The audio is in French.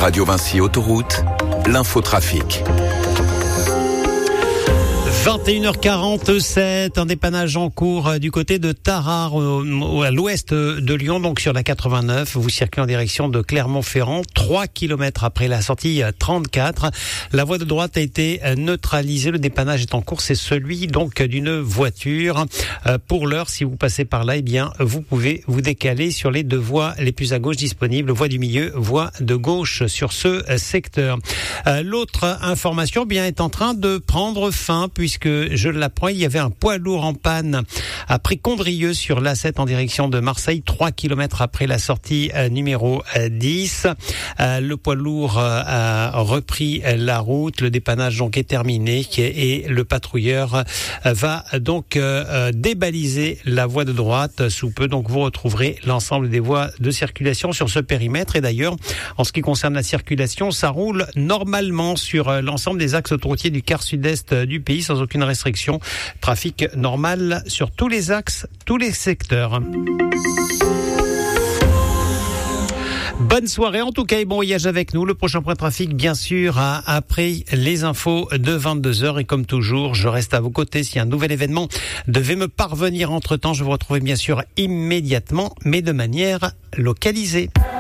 Radio Vinci Autoroute, l'infotrafic. 21h47, un dépannage en cours du côté de Tarare, à l'ouest de Lyon, donc sur la 89. Vous circulez en direction de Clermont-Ferrand, 3 km après la sortie 34. La voie de droite a été neutralisée. Le dépannage est en cours. C'est celui donc d'une voiture. Pour l'heure, si vous passez par là, eh bien, vous pouvez vous décaler sur les deux voies les plus à gauche disponibles. Voie du milieu, voie de gauche sur ce secteur. L'autre information, eh bien, est en train de prendre fin puisque je l'apprends, il y avait un poids lourd en panne à Précondrieux sur l'A7 en direction de Marseille, 3 km après la sortie numéro 10. Le poids lourd a repris la route, le dépannage donc est terminé et le patrouilleur va donc débaliser la voie de droite sous peu. Donc vous retrouverez l'ensemble des voies de circulation sur ce périmètre. Et d'ailleurs, en ce qui concerne la circulation, ça roule normalement sur l'ensemble des axes autoroutiers du quart sud-est du pays sans aucune restriction. Trafic normal sur tous les axes, tous les secteurs. Bonne soirée en tout cas et bon voyage avec nous. Le prochain point de trafic, bien sûr, après les infos de 22h. Et comme toujours, je reste à vos côtés. Si un nouvel événement devait me parvenir entre-temps, je vous retrouve bien sûr immédiatement, mais de manière localisée.